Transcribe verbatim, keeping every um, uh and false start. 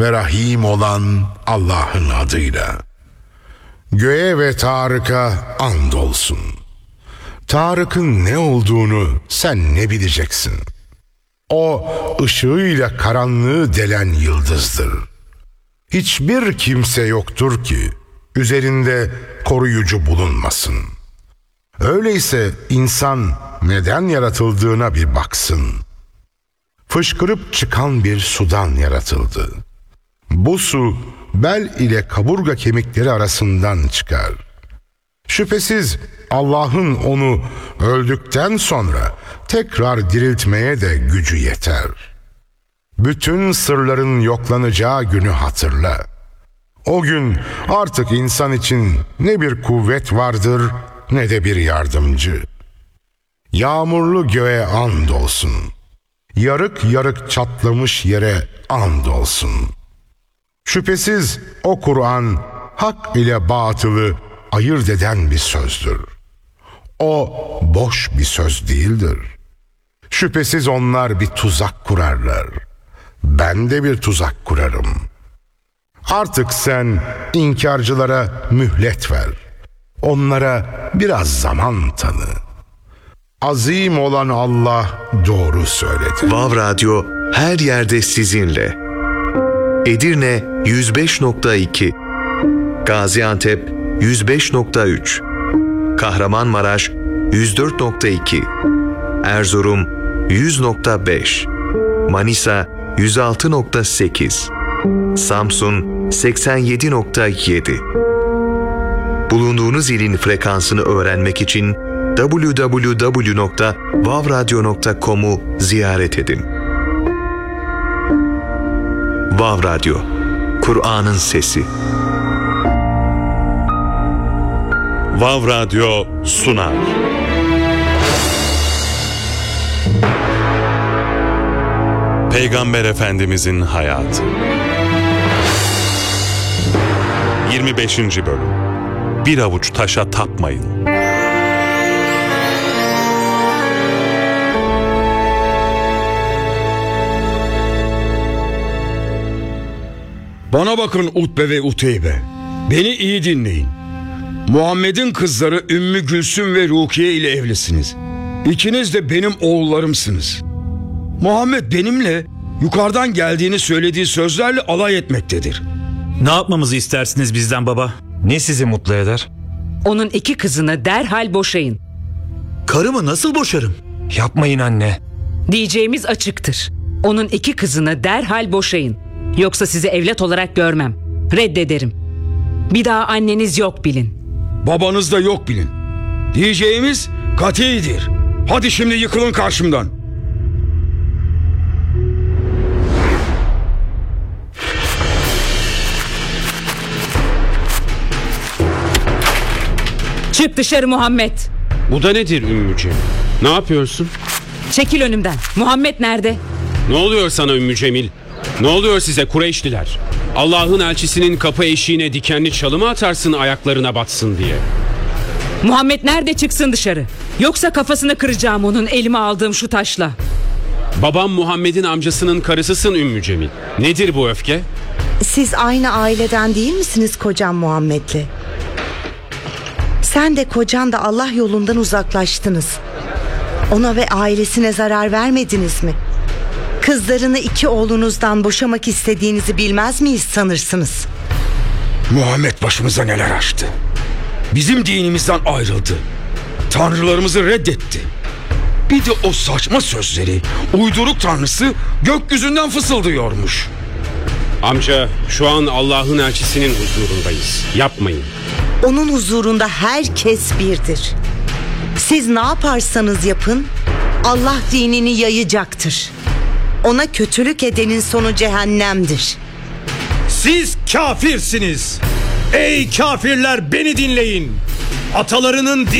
ve Rahim olan Allah'ın adıyla. Göğe ve Tarık'a andolsun. Tarık'ın ne olduğunu sen ne bileceksin? O ışığıyla karanlığı delen yıldızdır. Hiçbir kimse yoktur ki üzerinde koruyucu bulunmasın. Öyleyse insan neden yaratıldığına bir baksın. Fışkırıp çıkan bir sudan yaratıldı. Bu su bel ile kaburga kemikleri arasından çıkar. Şüphesiz Allah'ın onu öldükten sonra tekrar diriltmeye de gücü yeter. Bütün sırların yoklanacağı günü hatırla. O gün artık insan için ne bir kuvvet vardır ne de bir yardımcı. Yağmurlu göğe andolsun. Yarık yarık çatlamış yere andolsun. Şüphesiz o Kur'an hak ile batılı ayırt eden bir sözdür. O boş bir söz değildir. Şüphesiz onlar bir tuzak kurarlar. Ben de bir tuzak kurarım. Artık sen inkarcılara mühlet ver. Onlara biraz zaman tanı. Azim olan Allah doğru söyledi. Vav Radyo her yerde sizinle. Edirne yüz beş nokta iki, Gaziantep yüz beş nokta üç, Kahramanmaraş yüz dört nokta iki, Erzurum yüz nokta beş, Manisa yüz altı nokta sekiz, Samsun seksen yedi nokta yedi. Bulunduğunuz ilin frekansını öğrenmek için double-u double-u double-u nokta vav radyo nokta com'u ziyaret edin. Vav Radyo, Kur'an'ın sesi. Vav Radyo sunar. Peygamber Efendimizin hayatı. yirmi beşinci bölüm. Bir avuç taşa tapmayın. Bana bakın Utbe ve Uteybe. Beni iyi dinleyin. Muhammed'in kızları Ümmü Gülsüm ve Rukiye ile evlisiniz. İkiniz de benim oğullarımsınız. Muhammed benimle yukarıdan geldiğini söylediği sözlerle alay etmektedir. Ne yapmamızı istersiniz bizden baba? Ne sizi mutlu eder? Onun iki kızını derhal boşayın. Karımı nasıl boşarım? Yapmayın anne. Diyeceğimiz açıktır. Onun iki kızını derhal boşayın. Yoksa sizi evlat olarak görmem. Reddederim. Bir daha anneniz yok bilin. Babanız da yok bilin. Diyeceğimiz katidir. Hadi şimdi yıkılın karşımdan. Çık dışarı Muhammed. Bu da nedir Ümmü? Ne yapıyorsun? Çekil önümden. Muhammed nerede? Ne oluyor sana Ümmü Cemil? Ne oluyor size Kureyşliler? Allah'ın elçisinin kapı eşiğine dikenli çalı mı atarsın ayaklarına batsın diye? Muhammed nerede, çıksın dışarı. Yoksa kafasını kıracağım onun elime aldığım şu taşla. Babam Muhammed'in amcasının karısısın Ümmü Cemil. Nedir bu öfke? Siz aynı aileden değil misiniz kocam Muhammed'le? Sen de kocan da Allah yolundan uzaklaştınız. Ona ve ailesine zarar vermediniz mi? Kızlarını iki oğlunuzdan boşamak istediğinizi bilmez miyiz sanırsınız? Muhammed başımıza neler açtı. Bizim dinimizden ayrıldı. Tanrılarımızı reddetti. Bir de o saçma sözleri uyduruk tanrısı gökyüzünden fısıldıyormuş. Amca, şu an Allah'ın elçisinin huzurundayız. Yapmayın. Onun huzurunda herkes birdir. Siz ne yaparsanız yapın, Allah dinini yayacaktır. Ona kötülük edenin sonu cehennemdir. Siz kafirsiniz. Ey kafirler, beni dinleyin. Atalarının